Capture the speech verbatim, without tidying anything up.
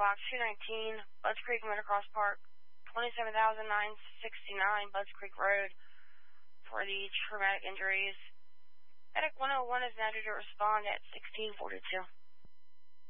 Box two nineteen, Budds Creek Motocross Park, twenty-seven thousand nine hundred sixty-nine Budds Creek Road for the traumatic injuries. Medic one oh one is now due to respond at sixteen forty-two.